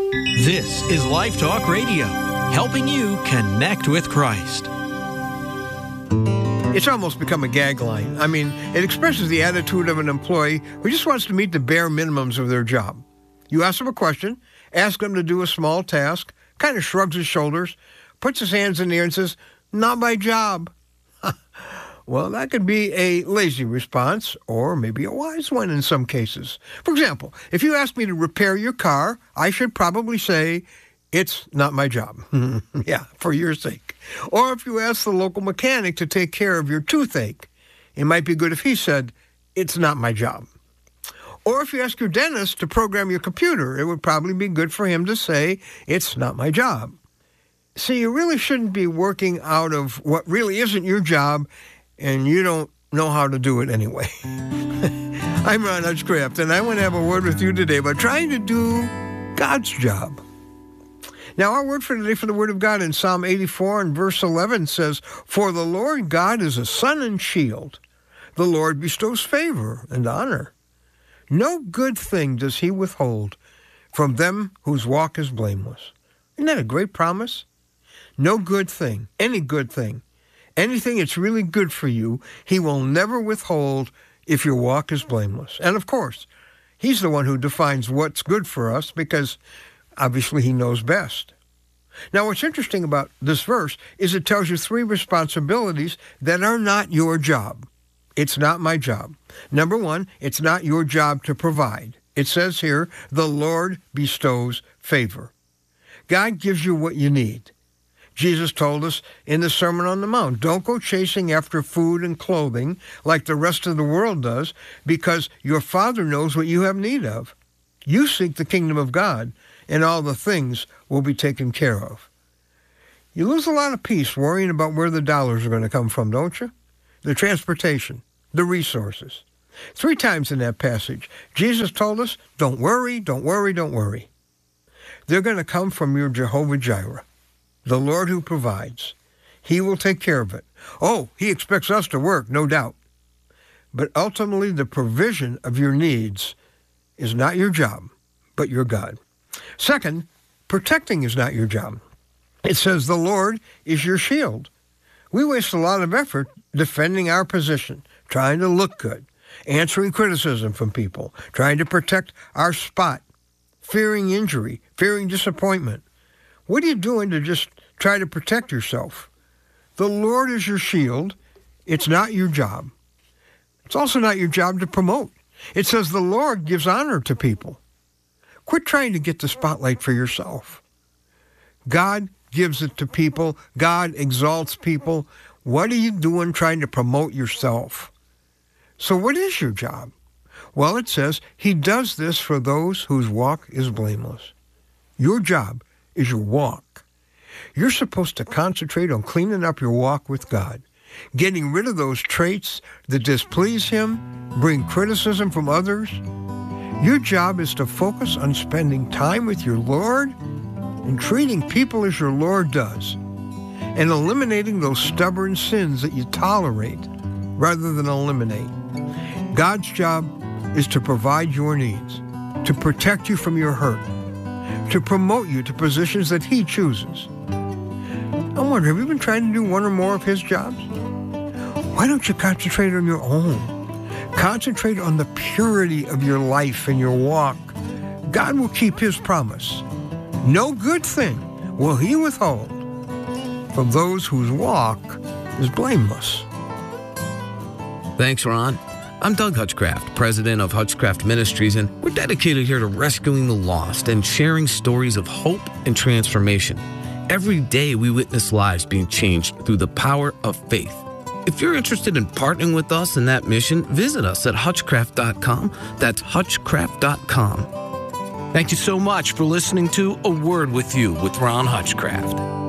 This is Life Talk Radio, helping you connect with Christ. It's almost become a gag line. I mean, it expresses the attitude of an employee who just wants to meet the bare minimums of their job. You ask him a question, ask him to do a small task, kind of shrugs his shoulders, puts his hands in the air and says, "Not my job." Well, that could be a lazy response, or maybe a wise one in some cases. For example, if you ask me to repair your car, I should probably say, "It's not my job." Yeah, for your sake. Or if you ask the local mechanic to take care of your toothache, it might be good if he said, "It's not my job." Or if you ask your dentist to program your computer, it would probably be good for him to say, "It's not my job." See, you really shouldn't be working out of what really isn't your job, and you don't know how to do it anyway. I'm Ron Hutchcraft, and I want to have a word with you today about trying to do God's job. Now, our word for today from the Word of God in Psalm 84 and verse 11 says, "For the Lord God is a sun and shield. The Lord bestows favor and honor. No good thing does he withhold from them whose walk is blameless." Isn't that a great promise? No good thing, any good thing, anything that's really good for you, he will never withhold if your walk is blameless. And of course, he's the one who defines what's good for us because obviously he knows best. Now, what's interesting about this verse is it tells you 3 responsibilities that are not your job. It's not my job. Number 1, it's not your job to provide. It says here, the Lord bestows favor. God gives you what you need. Jesus told us in the Sermon on the Mount, don't go chasing after food and clothing like the rest of the world does, because your Father knows what you have need of. You seek the kingdom of God, and all the things will be taken care of. You lose a lot of peace worrying about where the dollars are going to come from, don't you? The transportation, the resources. 3 times in that passage, Jesus told us, don't worry, don't worry, don't worry. They're going to come from your Jehovah Jireh, the Lord who provides. He will take care of it. Oh, he expects us to work, no doubt. But ultimately, the provision of your needs is not your job, but your God. Second, protecting is not your job. It says the Lord is your shield. We waste a lot of effort defending our position, trying to look good, answering criticism from people, trying to protect our spot, fearing injury, fearing disappointment. What are you doing to just try to protect yourself? The Lord is your shield. It's not your job. It's also not your job to promote. It says the Lord gives honor to people. Quit trying to get the spotlight for yourself. God gives it to people. God exalts people. What are you doing trying to promote yourself? So what is your job? Well, it says he does this for those whose walk is blameless. Your job is your walk. You're supposed to concentrate on cleaning up your walk with God, getting rid of those traits that displease him, bring criticism from others. Your job is to focus on spending time with your Lord and treating people as your Lord does, and eliminating those stubborn sins that you tolerate rather than eliminate. God's job is to provide your needs, to protect you from your hurt, to promote you to positions that he chooses. I wonder, have you been trying to do one or more of his jobs? Why don't you concentrate on your own? Concentrate on the purity of your life and your walk. God will keep his promise. No good thing will he withhold from those whose walk is blameless. Thanks, Ron. I'm Doug Hutchcraft, president of Hutchcraft Ministries, and we're dedicated here to rescuing the lost and sharing stories of hope and transformation. Every day we witness lives being changed through the power of faith. If you're interested in partnering with us in that mission, visit us at hutchcraft.com. That's hutchcraft.com. Thank you so much for listening to A Word with You with Ron Hutchcraft.